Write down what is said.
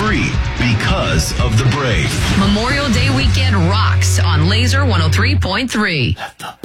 free because of the brave. Memorial Day weekend rocks on Laser 103.3.